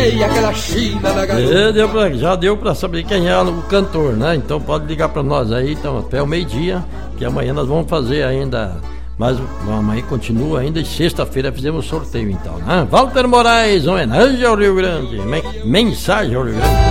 meia, aquela china da garoa. Já deu pra saber quem é o cantor, né? Então pode ligar pra nós aí, então, até o meio-dia, que amanhã nós vamos fazer ainda. Mas amanhã continua ainda e sexta-feira fizemos sorteio então, né? Walter Moraes, homenagem ao Rio Grande. Mensagem ao Rio Grande.